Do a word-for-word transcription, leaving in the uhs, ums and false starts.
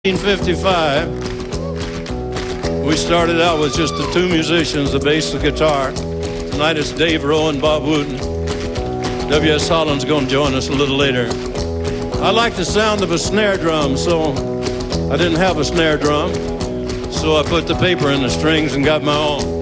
nineteen fifty-five, we started out with just the two musicians, the bass and guitar. Tonight it's Dave Rowe and Bob Wooten. W S Holland's going to join us a little later. I like the sound of a snare drum, so I didn't have a snare drum, so I put the paper in the strings and got my own.